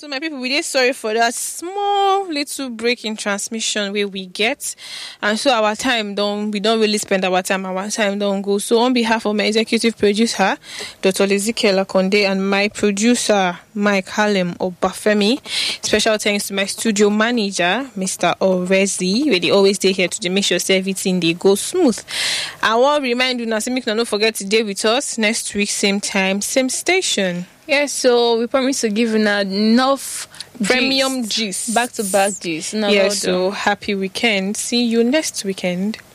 So my people, we dey sorry for that small little break in transmission where we get, and so we don't really spend our time don't go. So on behalf of my executive producer, Dr. Ezekiel Akonde, and my producer, Mike Harlem Obafemi, special thanks to my studio manager, Mr. Orezi, where they always stay here to make sure everything they go smooth. I want to remind you now, so make no forget to stay with us next week, same time, same station. Yes, so we promise to give you enough premium gist, back-to-back gist. So happy weekend. See you next weekend.